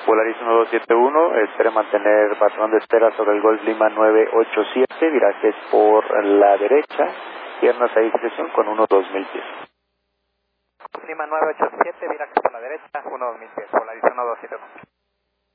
Polaris 1271, espere mantener patrón de espera sobre el Golf Lima 987, virajes por la derecha, piernas a discreción con 1-2000 pies. Lima 987, virajes por la derecha, 1-2000 pies, Polaris 1271.